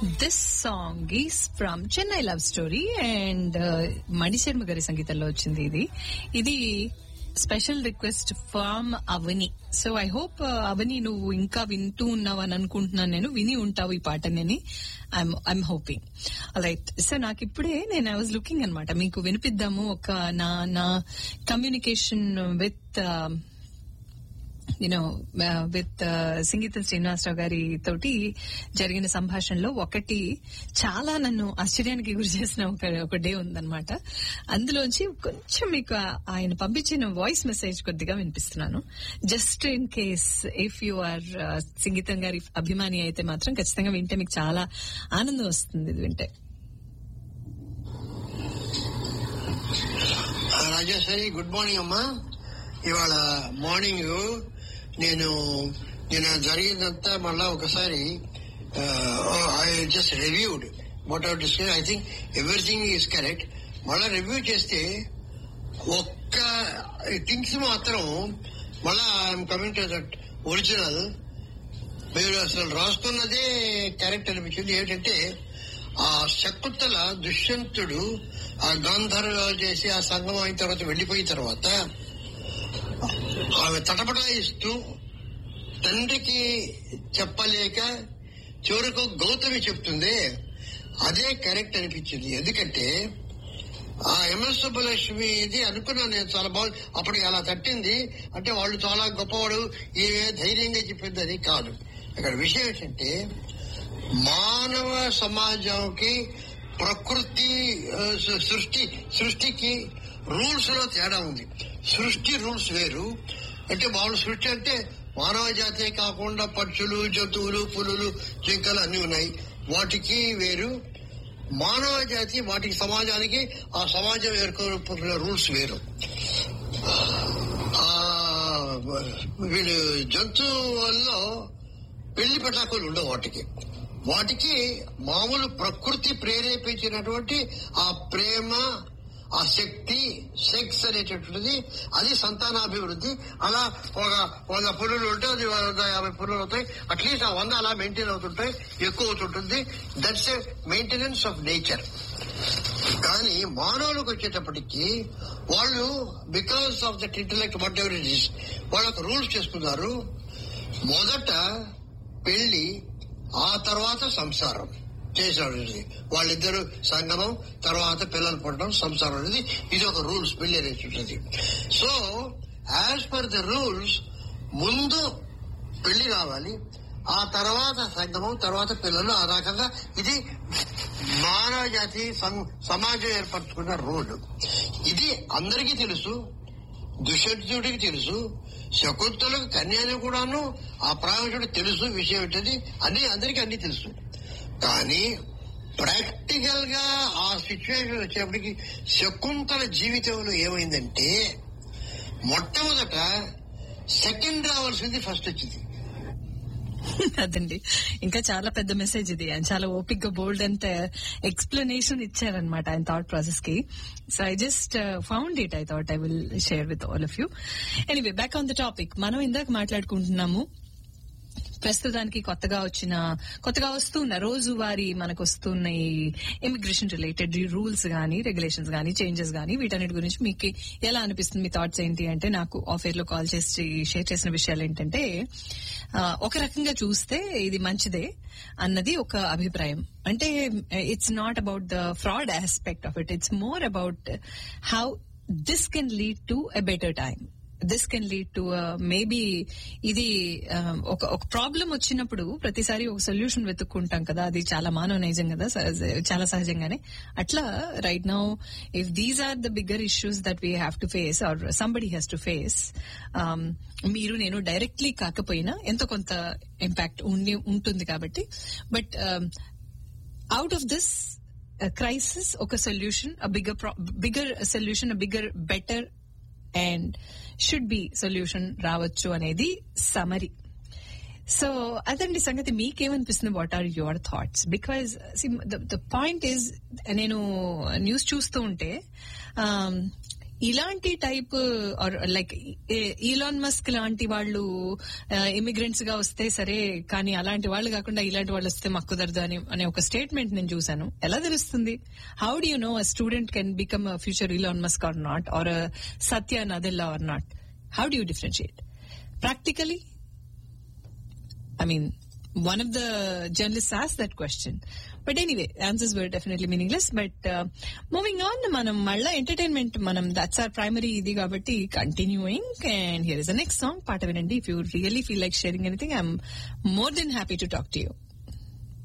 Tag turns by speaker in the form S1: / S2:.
S1: This song is from Chennai Love Story and Mani Sharma గారి సంగీతంలో వచ్చింది. ఇది special request from Avani. So I hope అవని నువ్వు ఇంకా వింటూ ఉన్నావు అని అనుకుంటున్నాను. నేను విని ఉంటావు ఈ పాటని. I'm hoping. రైట్. సో నాకు ఇప్పుడే ఐ వాజ్ లుకింగ్ అనమాట మీకు వినిపిద్దాము ఒక నా కమ్యూనికేషన్ విత్ విత్ సంగీతం శ్రీనివాసరావు గారి తోటి జరిగిన సంభాషణలో ఒకటి చాలా నన్ను ఆశ్చర్యానికి గురి చేసిన ఒక డే ఉందన్నమాట. అందులోంచి కొంచెం మీకు ఆయన పంపించిన వాయిస్ మెసేజ్ కొద్దిగా వినిపిస్తున్నాను. Just in case if you are సంగీతం గారి అభిమాని అయితే మాత్రం ఖచ్చితంగా వింటే మీకు చాలా ఆనందం వస్తుంది. ఇది వింటే.
S2: రాజేశ్వరి, గుడ్ మార్నింగ్ అమ్మా. ఇవాళ మార్నింగ్ నేను జరిగిందంతా మళ్ళా ఒకసారి I just reviewed what ever discuss. I think everything is correct. మళ్ళా రివ్యూ చేస్తే ఒక్క థింగ్స్ మాత్రం మళ్ళా I'm coming to that original. మీరు అసలు రాస్తున్నదే కరెక్ట్ అనిపించింది. ఏంటంటే ఆ శకుంతల దుష్యంతుడు ఆ గాంధార చేసి ఆ సంగమం అయిన తర్వాత వెళ్లిపోయిన తర్వాత ఆమె తటపటాయిస్తూ తండ్రికి చెప్పలేక చివరకు గౌతమి చెప్తుంది. అదే కరెక్ట్ అనిపించింది. ఎందుకంటే ఆ ఎంఎస్ సుబ్బలక్ష్మి ఇది అనుకున్నాను నేను, చాలా బాగుంది. అప్పటికి అలా తట్టింది అంటే వాళ్ళు చాలా గొప్పవాడు, ఈమె ధైర్యంగా చెప్పింది అది కాదు. ఇక్కడ విషయం ఏంటంటే మానవ సమాజంకి ప్రకృతి సృష్టికి రూల్స్ లో తేడా ఉంది. సృష్టి రూల్స్ వేరు. అంటే మామూలు సృష్టి అంటే మానవ జాతే కాకుండా పక్షులు, జంతువులు, పులులు, జింకలు అన్ని ఉన్నాయి. వాటికి వేరు. మానవ జాతి వాటికి సమాజానికి ఆ సమాజం ఏర్పడిన రూల్స్ వేరు. వీళ్ళు జంతువుల్లో పెళ్లి పటాకులు ఉండవు. వాటికి మామూలు ప్రకృతి ప్రేరేపించినటువంటి ఆ ప్రేమ, ఆ శక్తి, సెక్స్ అనేటటువంటిది అది సంతానాభివృద్ధి. అలా ఒక 100 పులులు ఉంటే అది 150 పులులు అవుతాయి. అట్లీస్ట్ ఆ 100 అలా మెయింటైన్ అవుతుంటాయి, ఎక్కువ అవుతుంటుంది. That's a maintenance of nature. కానీ మానవులకు వచ్చేటప్పటికి వాళ్ళు because of that intellect what ever it is వాళ్ళకు రూల్స్ చేసుకున్నారు. మొదట పెళ్లి, ఆ తర్వాత సంసారం చేశాడు. వాళ్ళిద్దరు సంగమం, తర్వాత పిల్లలు పుట్టడం, సంసారం అనేది ఇది ఒక రూల్స్ పెళ్లి అనేటువంటిది. So as per the rules ముందు పెళ్లి కావాలి, ఆ తర్వాత సంగమం, తర్వాత పిల్లలు. ఆ రకంగా ఇది మానవ జాతి సమాజం ఏర్పరచుకున్న రూల్. ఇది అందరికీ తెలుసు, దుష్యంతుడికి తెలుసు, శకుంతలకు కన్యాని కూడాను ఆ ప్రాణుడికి తెలుసు. విషయం ఏంటది అందరికీ అన్ని తెలుసు. కానీ ప్రాక్టికల్ గా ఆ సిచ్యువేషన్ వచ్చేప్పటికి శకుంతల జీవితంలో ఏమైందంటే మొట్టమొదట సెకండ్ రావాల్సింది ఫస్ట్ వచ్చింది.
S1: అదండి ఇంకా చాలా పెద్ద మెసేజ్ ఇది. ఆయన చాలా ఓపిక్ గా బోల్డ్ అంత ఎక్స్ప్లెనేషన్ ఇచ్చారనమాట ఆయన థాట్ ప్రాసెస్ కి. So I just found it. I thought I will share with all of you. Anyway, back on the topic. మనం ఇందాక మాట్లాడుకుంటున్నాము ప్రస్తుతానికి కొత్తగా వస్తున్న రోజువారీ మనకు వస్తున్న ఈ ఇమిగ్రేషన్ రిలేటెడ్ రూల్స్ గానీ, రెగ్యులేషన్స్ గానీ, చేంజెస్ గానీ, వీటన్నిటి గురించి మీకు ఎలా అనిపిస్తుంది, మీ థాట్స్ ఏంటి అంటే నాకు ఆఫ్ ఎయిర్ లో కాల్ చేసి షేర్ చేసిన విషయాలు ఏంటంటే ఒక రకంగా చూస్తే ఇది మంచిదే అన్నది ఒక అభిప్రాయం. అంటే it's not about the fraud aspect of it. It's more about how this can lead to a better time. This can lead to maybe ఇది ఒక ప్రాబ్లం వచ్చినప్పుడు ప్రతిసారి ఒక సొల్యూషన్ వెతుక్కుంటాం కదా, అది చాలా మానవ నైజం కదా, చాలా సహజంగానే. అట్లా right now if these are the bigger issues that we have to face are somebody has to face, మీరు నేను డైరెక్ట్లీ కాకపోయినా ఎంతో కొంత ఇంపాక్ట్ ఉంటుంది కాబట్టి. But out of this crisis ఒక solution, bigger solution, bigger better and should be solution రావచ్చు అనేది సమరీ. సో అదండి సంగతి. మీకేమనిపిస్తుంది? What are your thoughts? Because the point is, నేను న్యూస్ చూస్తూ ఉంటే ఇలాంటి టైప్ లైక్ ఈలాన్ మస్క్ లాంటి వాళ్ళు ఇమిగ్రెంట్స్ గా వస్తే సరే, కానీ అలాంటి వాళ్ళు కాకుండా ఇలాంటి వాళ్ళు వస్తే మాకు కుదరదు అనే ఒక స్టేట్మెంట్ నేను చూశాను. ఎలా తెలుస్తుంది? How do you know a student can become a future Elon Musk are not, are Satya నదెల్లా are not? How do you differentiate practically? I mean, one of the journalists asked that question. But anyway, answers were definitely meaningless. But moving on, manam malla entertainment, that's our primary idi kabatti continuing. And here is the next song, paata vinandi. If you really feel like sharing anything, I'm more than happy to talk to you.